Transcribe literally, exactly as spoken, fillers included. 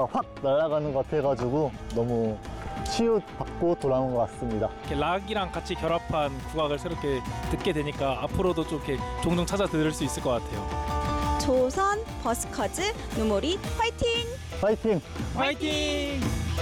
에너지가 확 날아가는 것 같아가지고 너무 치유받고 돌아온 것 같습니다. 이렇게 락이랑 같이 결합한 국악을 새롭게 듣게 되니까 앞으로도 좀 이렇게 종종 찾아 들을 수 있을 것 같아요. 조선 버스커즈 누모리 화이팅! 파이팅! 화이팅!